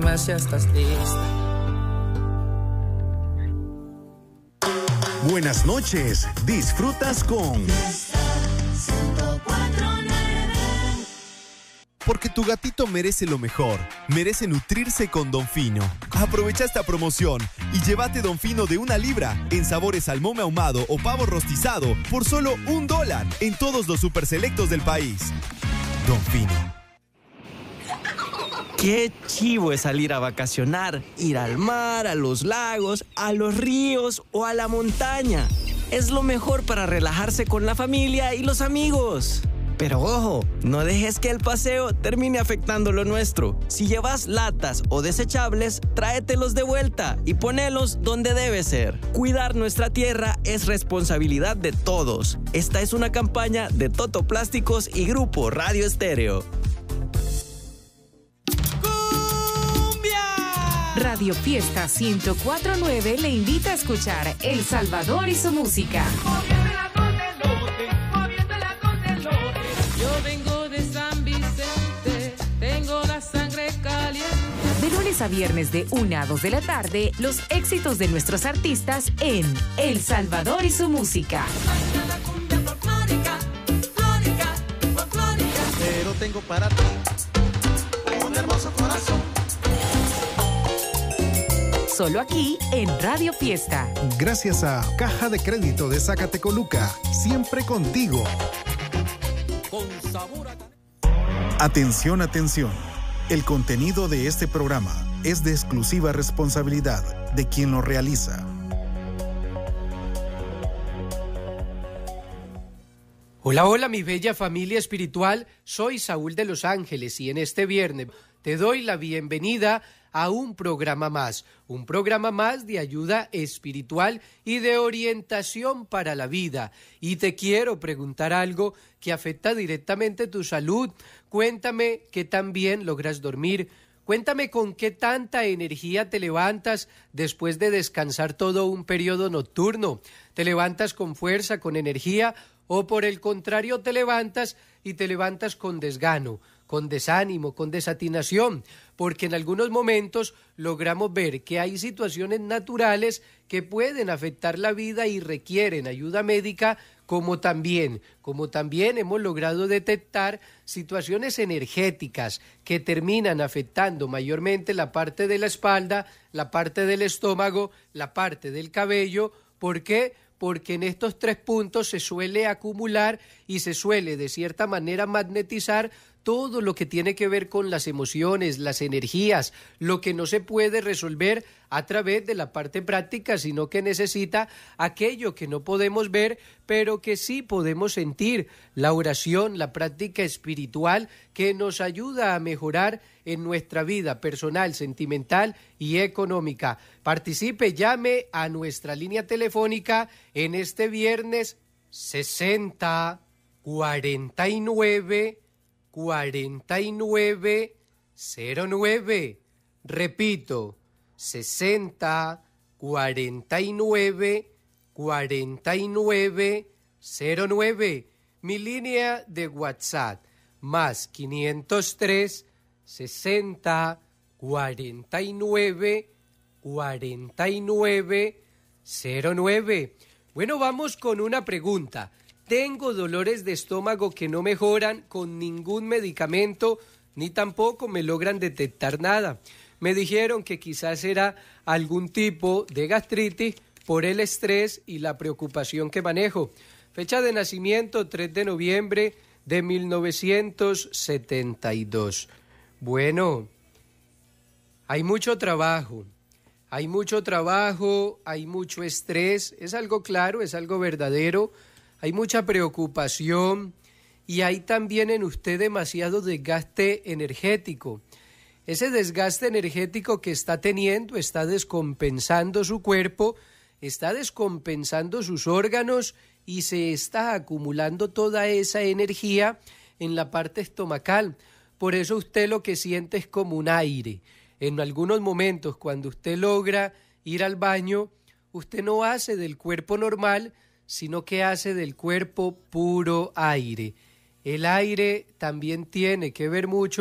más ya estás lista. Buenas noches, disfrutas con porque tu gatito merece lo mejor, merece nutrirse con Don Fino. Aprovecha esta promoción y llévate Don Fino de 1 libra en sabores salmón ahumado o pavo rostizado por solo $1 en todos los super selectos del país. Don Fino. Qué chivo es salir a vacacionar, ir al mar, a los lagos, a los ríos o a la montaña. Es lo mejor para relajarse con la familia y los amigos. Pero ojo, no dejes que el paseo termine afectando lo nuestro. Si llevas latas o desechables, tráetelos de vuelta y ponelos donde debe ser. Cuidar nuestra tierra es responsabilidad de todos. Esta es una campaña de Toto Plásticos y Grupo Radio Estéreo. Radio Fiesta 104.9 le invita a escuchar El Salvador y su música. Yo vengo de San Vicente, tengo la sangre caliente. De lunes a viernes de 1 a 2 de la tarde, los éxitos de nuestros artistas en El Salvador y su música. Pero tengo para ti un hermoso corazón. Solo aquí en Radio Fiesta. Gracias a Caja de Crédito de Zacatecoluca, siempre contigo. Con sabor a... Atención, atención. El contenido de este programa es de exclusiva responsabilidad de quien lo realiza. Hola, hola, mi bella familia espiritual. Soy Saúl de Los Ángeles y en este viernes te doy la bienvenida a un programa más de ayuda espiritual y de orientación para la vida. Y te quiero preguntar algo que afecta directamente tu salud. Cuéntame qué tan bien logras dormir. Cuéntame con qué tanta energía te levantas después de descansar todo un periodo nocturno. ¿Te levantas con fuerza, con energía? ¿O por el contrario te levantas y te levantas con desgano, con desánimo, con desatinación? Porque en algunos momentos logramos ver que hay situaciones naturales que pueden afectar la vida y requieren ayuda médica, como también hemos logrado detectar situaciones energéticas que terminan afectando mayormente la parte de la espalda, la parte del estómago, la parte del cabello. ¿Por qué? Porque en estos 3 puntos se suele acumular y se suele de cierta manera magnetizar todo lo que tiene que ver con las emociones, las energías, lo que no se puede resolver a través de la parte práctica, sino que necesita aquello que no podemos ver, pero que sí podemos sentir, la oración, la práctica espiritual que nos ayuda a mejorar en nuestra vida personal, sentimental y económica. Participe, llame a nuestra línea telefónica en este viernes 60 49 4909. Repito, 60 49 4909. Mi línea de WhatsApp, más 503 60 49 4909. Bueno, vamos con una pregunta. Tengo dolores de estómago que no mejoran con ningún medicamento, ni tampoco me logran detectar nada. Me dijeron que quizás era algún tipo de gastritis por el estrés y la preocupación que manejo. Fecha de nacimiento 3 de noviembre de 1972. Bueno, hay mucho trabajo, hay mucho estrés, es algo claro, es algo verdadero. Hay mucha preocupación y hay también en usted demasiado desgaste energético. Ese desgaste energético que está teniendo está descompensando su cuerpo, está descompensando sus órganos y se está acumulando toda esa energía en la parte estomacal. Por eso usted lo que siente es como un aire. En algunos momentos, cuando usted logra ir al baño, usted no hace del cuerpo normal, sino que hace del cuerpo puro aire. El aire también tiene que ver mucho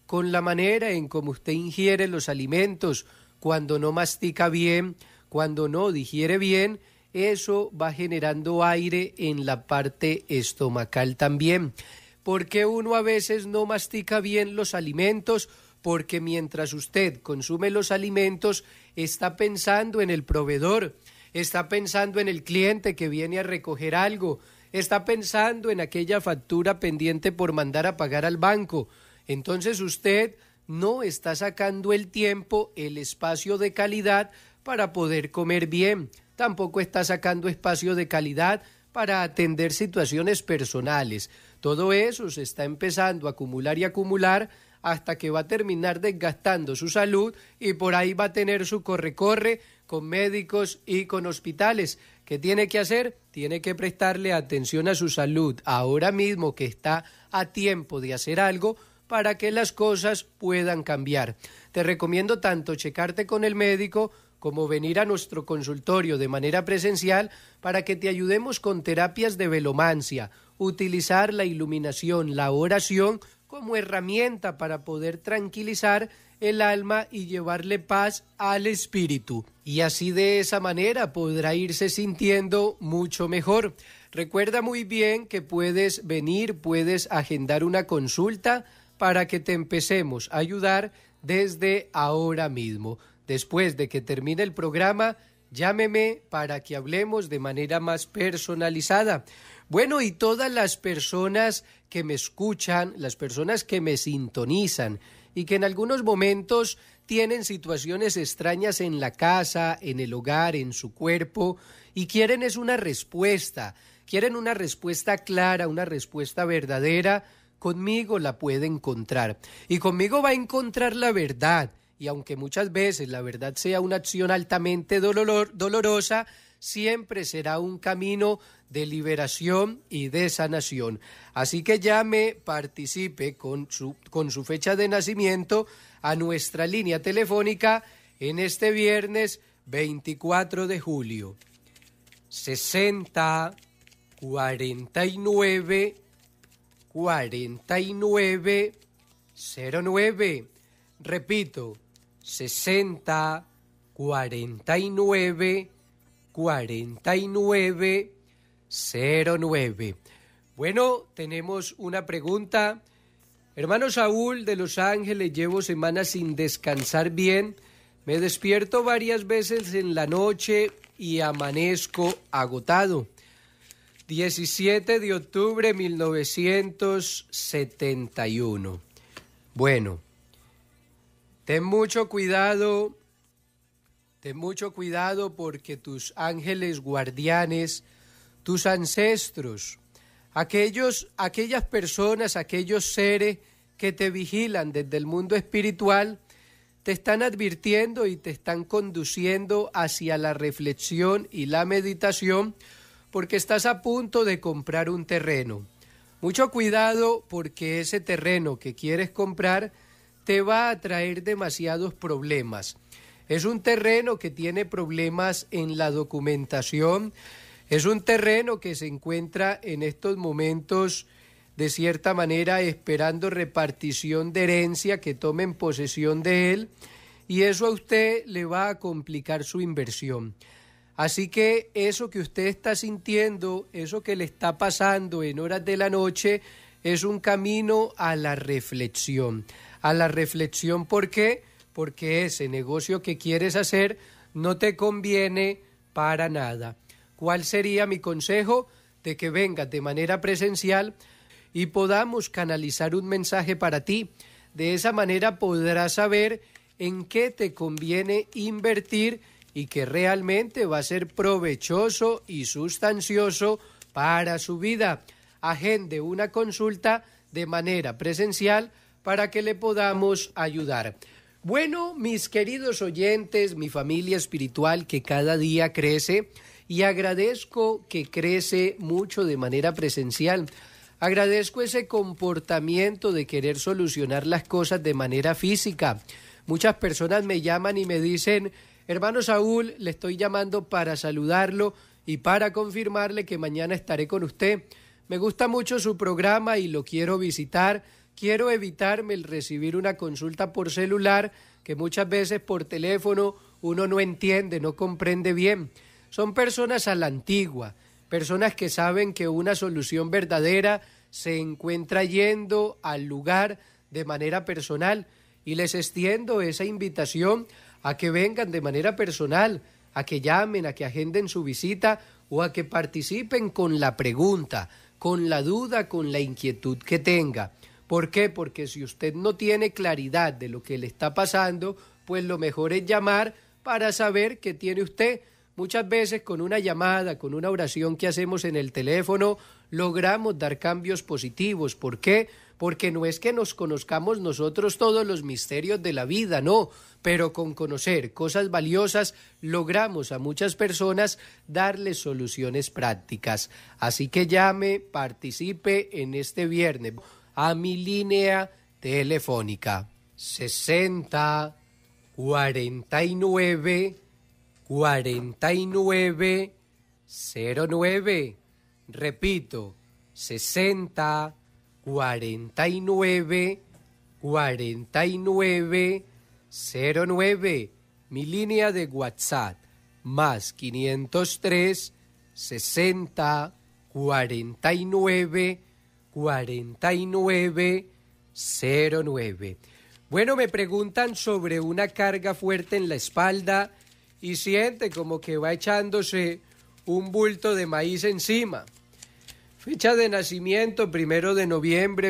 con la manera en cómo usted ingiere los alimentos, cuando no mastica bien, cuando no digiere bien, eso va generando aire en la parte estomacal también. ¿Por qué uno a veces no mastica bien los alimentos? Porque mientras usted consume los alimentos, está pensando en el proveedor, está pensando en el cliente que viene a recoger algo, está pensando en aquella factura pendiente por mandar a pagar al banco. Entonces usted no está sacando el tiempo, el espacio de calidad para poder comer bien. Tampoco está sacando espacio de calidad para atender situaciones personales. Todo eso se está empezando a acumular y acumular hasta que va a terminar desgastando su salud y por ahí va a tener su corre-corre con médicos y con hospitales. ¿Qué tiene que hacer? Tiene que prestarle atención a su salud ahora mismo que está a tiempo de hacer algo para que las cosas puedan cambiar. Te recomiendo tanto checarte con el médico como venir a nuestro consultorio de manera presencial para que te ayudemos con terapias de velomancia, utilizar la iluminación, la oración como herramienta para poder tranquilizar el alma y llevarle paz al espíritu. Y así de esa manera podrá irse sintiendo mucho mejor. Recuerda muy bien que puedes venir, puedes agendar una consulta para que te empecemos a ayudar desde ahora mismo. Después de que termine el programa, llámeme para que hablemos de manera más personalizada. Bueno, y todas las personas que me escuchan, las personas que me sintonizan y que en algunos momentos tienen situaciones extrañas en la casa, en el hogar, en su cuerpo y quieren una respuesta clara, una respuesta verdadera, conmigo la puede encontrar. Y conmigo va a encontrar la verdad. Y aunque muchas veces la verdad sea una acción altamente dolorosa, siempre será un camino de liberación y de sanación. Así que llame, participe con su fecha de nacimiento a nuestra línea telefónica en este viernes 24 de julio. 60 49 49 09. Repito, 60 49 49 09. Bueno, tenemos una pregunta. Hermano Saúl de Los Ángeles, llevo semanas sin descansar bien. Me despierto varias veces en la noche y amanezco agotado. 17 de octubre de 1971. Bueno, ten mucho cuidado porque tus ángeles guardianes, tus ancestros, aquellas personas, aquellos seres que te vigilan desde el mundo espiritual, te están advirtiendo y te están conduciendo hacia la reflexión y la meditación porque estás a punto de comprar un terreno. Mucho cuidado porque ese terreno que quieres comprar te va a traer demasiados problemas. Es un terreno que tiene problemas en la documentación, es un terreno que se encuentra en estos momentos de cierta manera esperando repartición de herencia, que tomen posesión de él, y eso a usted le va a complicar su inversión. Así que eso que usted está sintiendo, eso que le está pasando en horas de la noche, es un camino a la reflexión. A la reflexión, ¿por qué? Porque ese negocio que quieres hacer no te conviene para nada. ¿Cuál sería mi consejo? De que vengas de manera presencial y podamos canalizar un mensaje para ti. De esa manera podrás saber en qué te conviene invertir y que realmente va a ser provechoso y sustancioso para su vida. Agende una consulta de manera presencial para que le podamos ayudar. Bueno, mis queridos oyentes, mi familia espiritual que cada día crece, y agradezco que crece mucho de manera presencial. Agradezco ese comportamiento de querer solucionar las cosas de manera física. Muchas personas me llaman y me dicen: hermano Saúl, le estoy llamando para saludarlo y para confirmarle que mañana estaré con usted. Me gusta mucho su programa y lo quiero visitar. quiero evitarme el recibir una consulta por celular, que muchas veces por teléfono uno no entiende, no comprende bien. Son personas a la antigua, personas que saben que una solución verdadera se encuentra yendo al lugar de manera personal, y les extiendo esa invitación a que vengan de manera personal, a que llamen, a que agenden su visita o a que participen con la pregunta, con la duda, con la inquietud que tenga. ¿Por qué? Porque si usted no tiene claridad de lo que le está pasando, pues lo mejor es llamar para saber qué tiene usted. Muchas veces con una llamada, con una oración que hacemos en el teléfono, logramos dar cambios positivos. ¿Por qué? Porque no es que nos conozcamos nosotros todos los misterios de la vida, no, pero con conocer cosas valiosas logramos a muchas personas darles soluciones prácticas. Así que llame, participe en este viernes a mi línea telefónica 60 49 49 09. Repito, 60 49 49 09. Mi línea de WhatsApp, más 503 60 49 49 09. Bueno, me preguntan sobre una carga fuerte en la espalda y siente como que va echándose un bulto de maíz encima. Fecha de nacimiento, 1 de noviembre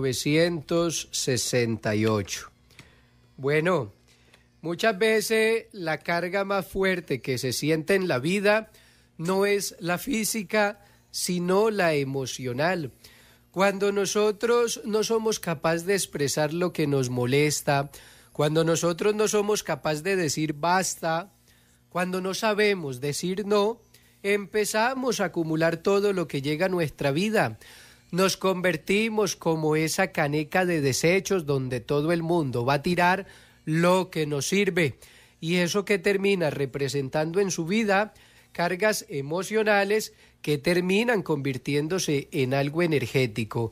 1968. Bueno, muchas veces la carga más fuerte que se siente en la vida no es la física, sino la emocional. Cuando nosotros no somos capaces de expresar lo que nos molesta, cuando nosotros no somos capaces de decir basta, cuando no sabemos decir no, empezamos a acumular todo lo que llega a nuestra vida. Nos convertimos como esa caneca de desechos donde todo el mundo va a tirar lo que nos sirve. Y eso que termina representando en su vida cargas emocionales que terminan convirtiéndose en algo energético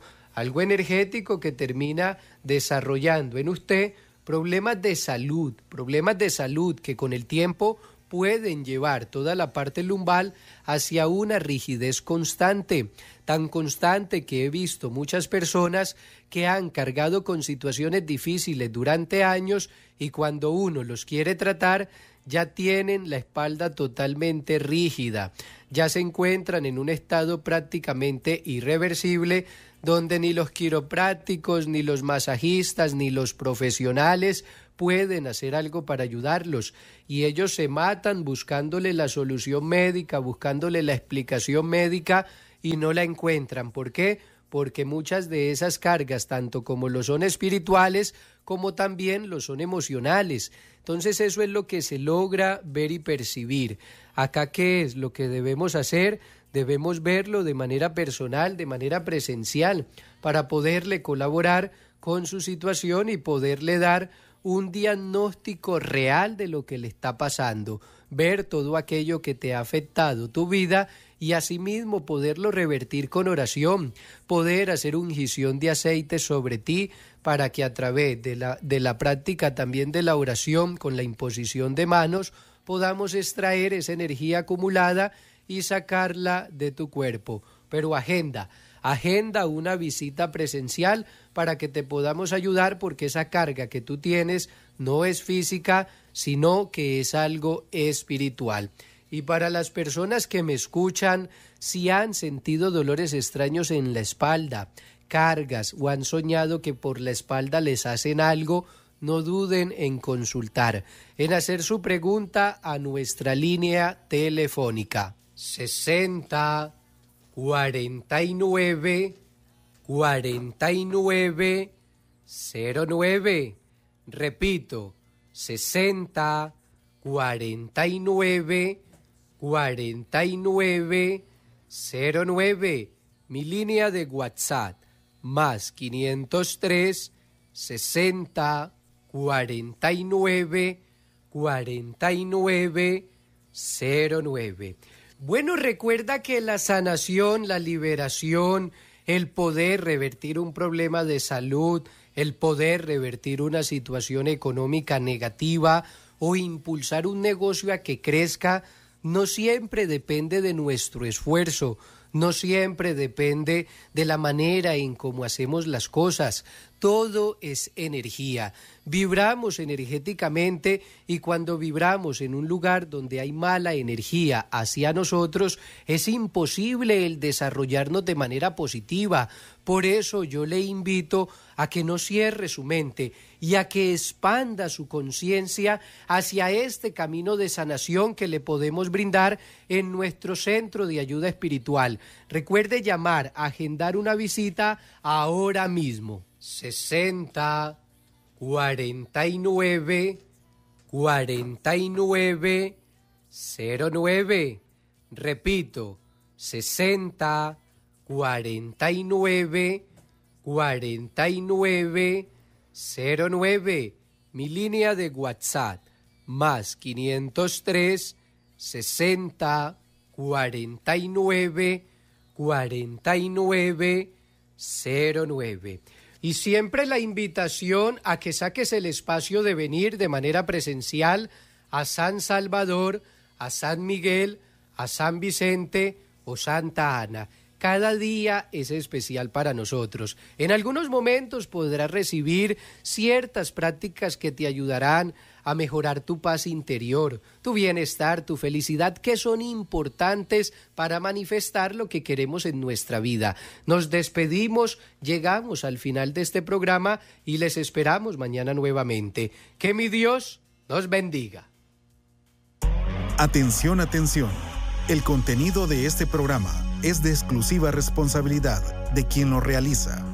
que termina desarrollando en usted problemas de salud que con el tiempo pueden llevar toda la parte lumbar hacia una rigidez constante, tan constante que he visto muchas personas que han cargado con situaciones difíciles durante años y cuando uno los quiere tratar ya tienen la espalda totalmente rígida, ya se encuentran en un estado prácticamente irreversible donde ni los quiroprácticos, ni los masajistas, ni los profesionales pueden hacer algo para ayudarlos y ellos se matan buscándole la solución médica, buscándole la explicación médica y no la encuentran. ¿Por qué? Porque muchas de esas cargas, tanto como lo son espirituales, como también lo son emocionales. Entonces eso es lo que se logra ver y percibir. Acá, ¿qué es lo que debemos hacer? Debemos verlo de manera personal, de manera presencial, para poderle colaborar con su situación y poderle dar un diagnóstico real de lo que le está pasando, ver todo aquello que te ha afectado tu vida y asimismo poderlo revertir con oración, poder hacer ungición de aceite sobre ti para que a través de la práctica también de la oración con la imposición de manos podamos extraer esa energía acumulada y sacarla de tu cuerpo. Pero agenda una visita presencial para que te podamos ayudar porque esa carga que tú tienes no es física, sino que es algo espiritual. Y para las personas que me escuchan, si han sentido dolores extraños en la espalda, cargas o han soñado que por la espalda les hacen algo, no duden en consultar, en hacer su pregunta a nuestra línea telefónica 60 49 49 09. Repito, 60 49 49 09. Mi línea de WhatsApp, más 503 60 49 49 09. Bueno, recuerda que la sanación, la liberación, el poder revertir un problema de salud, el poder revertir una situación económica negativa o impulsar un negocio a que crezca, no siempre depende de nuestro esfuerzo, no siempre depende de la manera en cómo hacemos las cosas. Todo es energía. Vibramos energéticamente y cuando vibramos en un lugar donde hay mala energía hacia nosotros, es imposible el desarrollarnos de manera positiva. Por eso yo le invito a que no cierre su mente y a que expanda su conciencia hacia este camino de sanación que le podemos brindar en nuestro centro de ayuda espiritual. Recuerde llamar, agendar una visita ahora mismo. 60 49 49 09. Repito, 60 49 49 09. Mi línea de WhatsApp, más 503 60 49 49 09. Y siempre la invitación a que saques el espacio de venir de manera presencial a San Salvador, a San Miguel, a San Vicente o Santa Ana. Cada día es especial para nosotros. En algunos momentos podrás recibir ciertas prácticas que te ayudarán a mejorar tu paz interior, tu bienestar, tu felicidad, que son importantes para manifestar lo que queremos en nuestra vida. Nos despedimos, llegamos al final de este programa y les esperamos mañana nuevamente. Que mi Dios nos bendiga. Atención, atención. El contenido de este programa es de exclusiva responsabilidad de quien lo realiza.